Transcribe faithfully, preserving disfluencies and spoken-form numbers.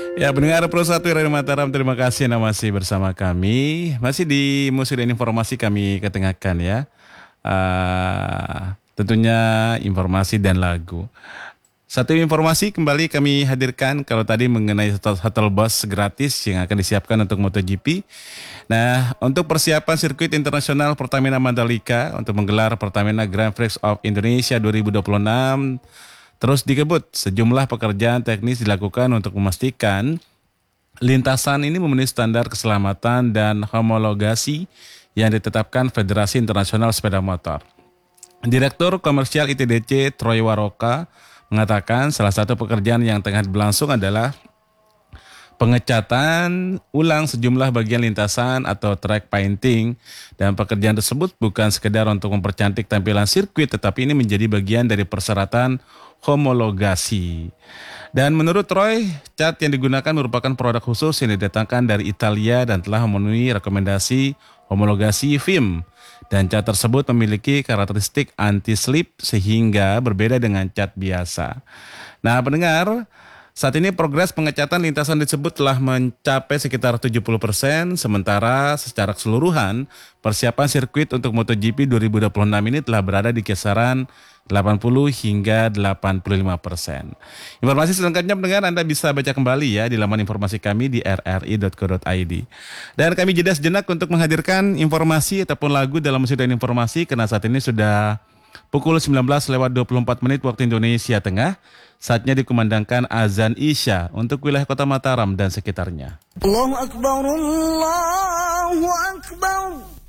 Ya, pendengar Pro satu Radio Mataram, terima kasih Anda masih bersama kami. Masih di musik dan informasi kami ketengahkan ya. Uh, tentunya informasi dan lagu. Satu informasi kembali kami hadirkan kalau tadi mengenai shuttle bus gratis yang akan disiapkan untuk MotoGP. Nah, untuk persiapan sirkuit internasional Pertamina Mandalika untuk menggelar Pertamina Grand Prix of Indonesia dua ribu dua puluh enam terus dikebut. Sejumlah pekerjaan teknis dilakukan untuk memastikan lintasan ini memenuhi standar keselamatan dan homologasi yang ditetapkan Federasi Internasional Sepeda Motor. Direktur Komersial I T D C Troy Waroka mengatakan salah satu pekerjaan yang tengah berlangsung adalah pengecatan ulang sejumlah bagian lintasan atau track painting, dan pekerjaan tersebut bukan sekedar untuk mempercantik tampilan sirkuit tetapi ini menjadi bagian dari persyaratan homologasi. Dan menurut Troy, cat yang digunakan merupakan produk khusus yang didatangkan dari Italia dan telah memenuhi rekomendasi homologasi F I M. Dan cat tersebut memiliki karakteristik anti-slip sehingga berbeda dengan cat biasa. Nah, pendengar, saat ini progres pengecatan lintasan tersebut telah mencapai sekitar tujuh puluh persen, sementara secara keseluruhan persiapan sirkuit untuk MotoGP dua ribu dua puluh enam ini telah berada di kisaran delapan puluh hingga delapan puluh lima persen. Informasi selengkapnya pendengar Anda bisa baca kembali ya di laman informasi kami di r r i dot co dot i d. Dan kami jeda sejenak untuk menghadirkan informasi ataupun lagu dalam musik dan informasi karena saat ini sudah pukul sembilan belas lewat dua puluh empat menit waktu Indonesia Tengah. Saatnya dikumandangkan azan Isya untuk wilayah Kota Mataram dan sekitarnya. Allahu Akbar, Allahu Akbar.